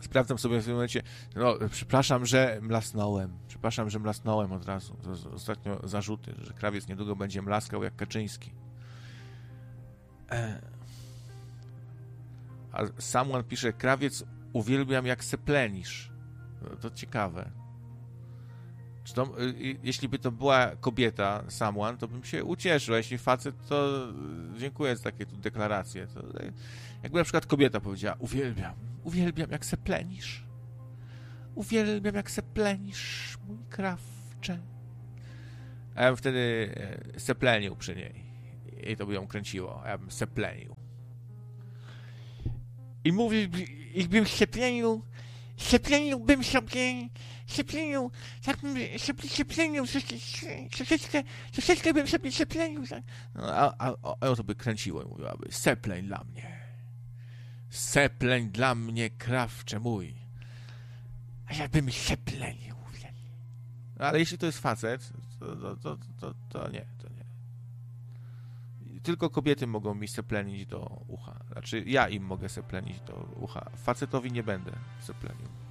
Sprawdzam sobie w tym momencie, no, przepraszam, że mlasnąłem od razu. To ostatnio zarzuty, że krawiec niedługo będzie mlaskał jak Kaczyński. A Samuel pisze, krawiec uwielbiam jak seplenisz. To ciekawe. Jeśli by to była kobieta, Samuel, to bym się ucieszył, a jeśli facet, to dziękuję za takie tu deklaracje. To, jakby na przykład kobieta powiedziała, uwielbiam jak seplenisz. Uwielbiam jak seplenisz, mój krawcze. A ja bym wtedy seplenił przy niej. I to by ją kręciło, a ja bym seplenił. I mówił, jakbym seplenił troszeczkę bym sobie seplenił. No, a to by kręciło i mówiłaby, sepleń dla mnie, krawcze mój. A ja bym seplenił. Ale jeśli to jest facet, to nie. Tylko kobiety mogą mi seplenić do ucha. Znaczy, ja im mogę seplenić do ucha. Facetowi nie będę seplenił.